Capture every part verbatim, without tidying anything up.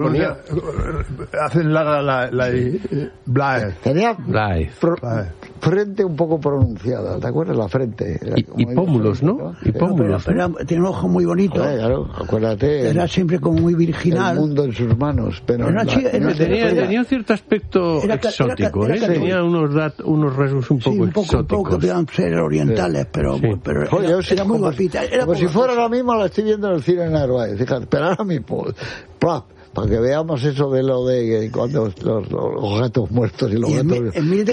Ponía, hacen la, la, la, la Blair. Tenía Blair. Pro, frente un poco pronunciada, ¿te acuerdas? La frente. Y, y pómulos, ¿no? Y pómulos. Pero, pero, tiene un ojo muy bonito. Joder, claro, acuérdate. Era siempre como muy virginal. El mundo en sus manos. Pero era la, chica, era, tenía, era, tenía un cierto aspecto era, exótico, era, era, era, ¿eh? Tenía unos, dat, unos rasgos un poco, sí, un poco exóticos. Un poco podían ser orientales, sí. pero, sí. pero Joder, era, sí, era muy como, guapita. Era como si fuera ahora mismo, la estoy viendo en el cine en Narváez. Fíjate, pero ahora mismo. ¡Plap! Para que veamos eso de lo de cuando los, los, los gatos muertos y los y gatos... Emile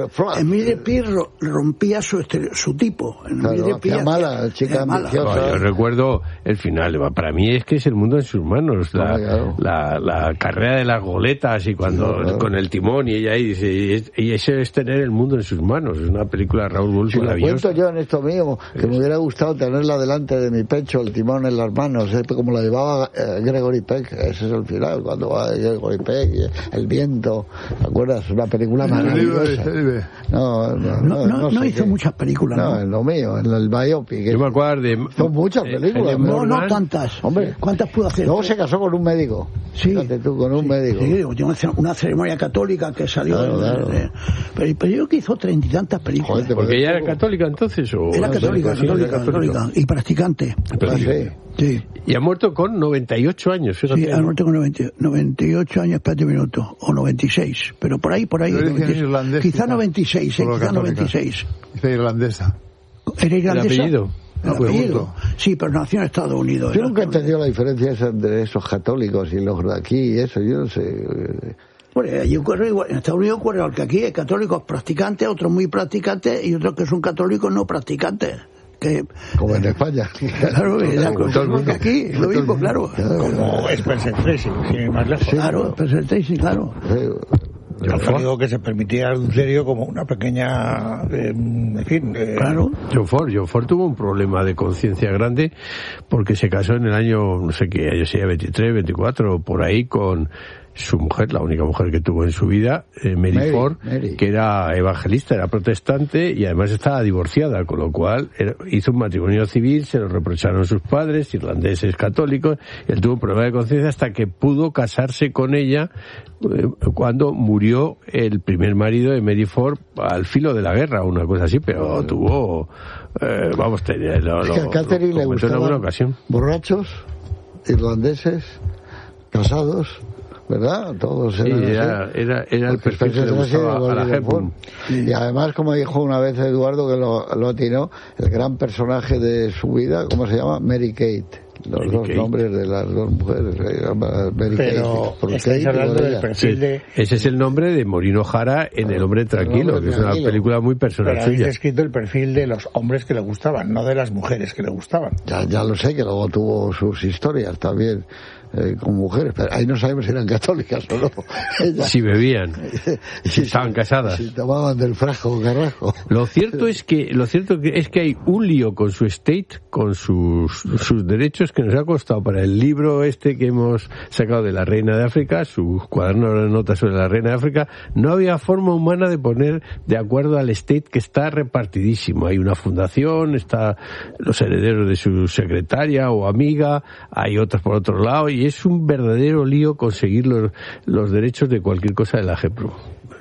de Pirro rompía su, su tipo. Claro, Pía, mala, chica ambiciosa. No, yo recuerdo el final. Para mí es que es el mundo en sus manos. La, claro. la, la carrera de las goletas y cuando sí, claro. con el timón y ella ahí dice... Y ese es tener el mundo en sus manos. Es una película de Raúl Wolf si maravillosa. Si lo cuento yo en esto mío, que es. me hubiera gustado tenerla delante de mi pecho, el timón en las manos, ¿eh? Como la llevaba eh, Gregory Peck. Ese es el final, cuando va Gregory Peck, el viento, ¿te acuerdas? Es una película maravillosa. No, no, no, no, no, no sé hizo qué. muchas películas. No, no, en lo mío, en el biopic. Yo me acuerdo de... Son muchas películas. Eh, no, no tantas. Hombre, ¿cuántas pudo hacer? Luego se casó con un médico. Sí. Fíjate tú, con un sí, médico. Sí, tiene una ceremonia católica que salió. Claro, de, claro. De, pero, pero yo que hizo treinta y tantas películas. Joder, ¿porque ella era católica entonces? O era católica, sí, católica, era católica, católica. Y practicante. Ah, sí. Sí. Y ha muerto con noventa y ocho años, fíjate. Sí, ha muerto con noventa, noventa y ocho años, espérate un minuto, o noventa y seis, pero por ahí, por ahí. noventa, quizá noventa y seis, eh, quizá noventa y seis. Quizá irlandesa. ¿Era irlandesa? ¿El apellido? El apellido. Sí, pero nació en Estados Unidos. Yo nunca he entendido la diferencia esa entre esos católicos y los de aquí y eso, yo no sé... Bueno, allí ocurre igual, en Estados Unidos ocurre igual que aquí, hay católicos practicantes, otros muy practicantes y otros que son católicos no practicantes. Que, como en España. Claro, ya, como todo el mundo aquí, lo mismo, claro. Como Spencer Tracy, sin más lejos. Claro, Spencer Tracy, claro. Yo digo que se permitía el adulterio como una pequeña, eh, en fin... Eh... Claro. John Ford, John Ford tuvo un problema de conciencia grande porque se casó en el año, no sé qué año sería, veintitrés, veinticuatro, por ahí con... su mujer, la única mujer que tuvo en su vida, eh, Mary, Mary Ford, Mary. que era evangelista, era protestante y además estaba divorciada, con lo cual era, hizo un matrimonio civil, se lo reprocharon sus padres, irlandeses católicos, y él tuvo un problema de conciencia hasta que pudo casarse con ella eh, cuando murió el primer marido de Mary Ford al filo de la guerra, una cosa así, pero tuvo, eh, vamos, tenía, lo, es que a Catherine le gustaban en alguna ocasión. Borrachos, irlandeses, casados, ¿verdad? Todos sí, eran era, así. era, era el perfil que le gustaba a la Hepburn. Y además, como dijo una vez Eduardo, que lo, lo atinó, el gran personaje de su vida, ¿cómo se llama? Mary Kate. Los Mary dos Kate. nombres de las dos mujeres. Mary Pero Kate, estáis Kate hablando del perfil sí. de... Ese es el nombre de Morino Jara en El hombre tranquilo, el hombre que tranquilo. Es una película muy personal Pero suya. habéis escrito el perfil de los hombres que le gustaban, no de las mujeres que le gustaban. Ya, ya lo sé, que luego tuvo sus historias también. Eh, con mujeres, pero ahí no sabemos si eran católicas o no. Ellas, si bebían, si estaban casadas, si tomaban del frasco carrajo. Lo cierto es que lo cierto es que hay un lío con su estate, con sus sus derechos que nos ha costado para el libro este que hemos sacado de la Reina de África, su cuaderno de notas sobre la Reina de África. No había forma humana de poner de acuerdo al estate, que está repartidísimo. Hay una fundación, está los herederos de su secretaria o amiga, hay otros por otro lado. Y es un verdadero lío conseguir los, los derechos de cualquier cosa de la Hepburn.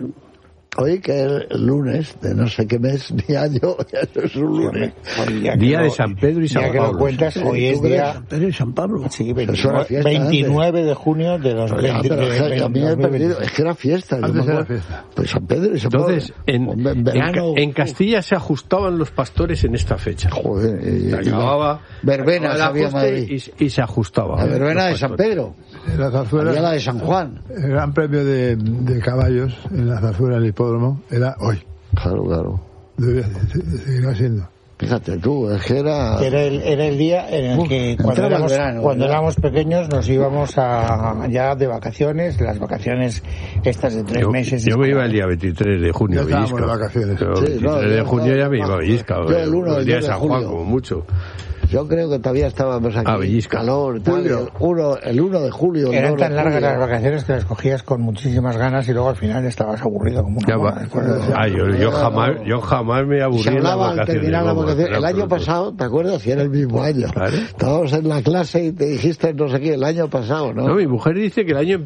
Hoy que es el lunes de no sé qué mes ni año, ya no es un lunes. Día de San Pedro y San ya Pablo. Que lo cuentas, sí, hoy es día San Pedro y San Pablo. Sí, veintinueve, fiesta, veintinueve de junio de los veinte. A mí me he perdido, es que era fiesta. Antes era fiesta. Pues San Pedro y San Entonces, Pablo. En, en, verano, en, en Castilla se ajustaban los pastores en esta fecha. Joder, y, se acababa, verbena sabía Madrid. Y, y se ajustaba. La verbena de San Pedro. La zarzuela, había la de San Juan. El gran premio de, de caballos en la zarzuela del hipódromo era hoy. Claro, claro. Debía seguir siendo. Fíjate tú, es que era... Era el, era el día en el Uf, que cuando, éramos, verano, cuando éramos pequeños nos íbamos a ya de vacaciones, las vacaciones estas de tres yo, meses. Yo me iba el día veintitrés de junio a Villisca. De vacaciones. Pero sí, veintitrés no, de junio ya me iba a Villisca. Yo el uno el día de de San Juan julio. como mucho. Yo creo que todavía estábamos aquí. Ah, calor, tal, el, uno, el uno de julio. Eran tan largas julio. las vacaciones que las cogías con muchísimas ganas y luego al final estabas aburrido como una va, de... ah, yo, yo, jamás, yo jamás me aburrí se hablaba en las al terminar la vacación. El año pronto. pasado, ¿te acuerdas? Si era el mismo año. Claro. Estábamos en la clase y te dijiste no sé qué, el año pasado, ¿no? No, mi mujer dice que el año